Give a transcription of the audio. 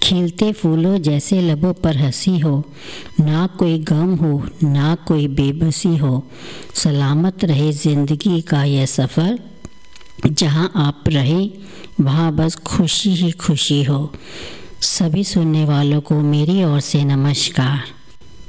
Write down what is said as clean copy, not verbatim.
खिलते फूलों जैसे लबों पर हंसी हो, ना कोई गम हो ना कोई बेबसी हो। सलामत रहे ज़िंदगी का यह सफ़र, जहाँ आप रहें वहाँ बस खुशी ही खुशी हो। सभी सुनने वालों को मेरी ओर से नमस्कार।